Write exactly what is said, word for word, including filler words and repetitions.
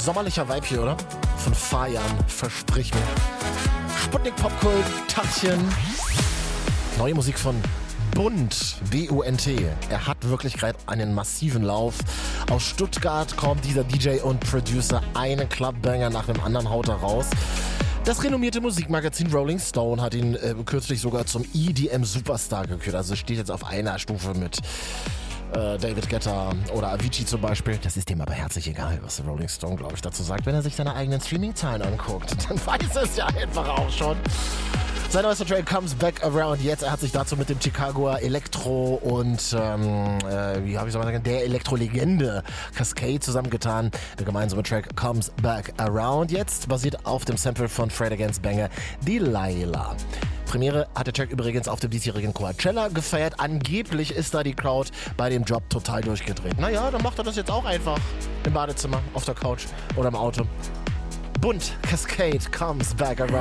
sommerlicher Vibe hier, oder? Von Fajan, versprich mir. Sputnik Popkult, Tachchen. Neue Musik von Bunt, B U N T. Er hat wirklich gerade einen massiven Lauf. Aus Stuttgart kommt dieser D J und Producer, einen Clubbanger nach dem anderen haut er raus. Das renommierte Musikmagazin Rolling Stone hat ihn äh, kürzlich sogar zum E D M-Superstar gekürt. Also steht jetzt auf einer Stufe mit äh, David Guetta oder Avicii zum Beispiel. Das ist dem aber herzlich egal, was Rolling Stone, glaube ich, dazu sagt. Wenn er sich seine eigenen Streaming-Zahlen anguckt, dann weiß er es ja einfach auch schon. Sein neuester Track Comes Back Around jetzt. Er hat sich dazu mit dem Chicagoer Elektro und ähm, äh, wie habe ich so mal sagen, der Elektro-Legende Cascade zusammengetan. Der gemeinsame Track Comes Back Around jetzt basiert auf dem Sample von Fred Against Banger Delilah. Premiere hat der Track übrigens auf dem diesjährigen Coachella gefeiert. Angeblich ist da die Crowd bei dem Drop total durchgedreht. Naja, dann macht er das jetzt auch einfach im Badezimmer, auf der Couch oder im Auto. Bunt, Cascade, Comes Back Around.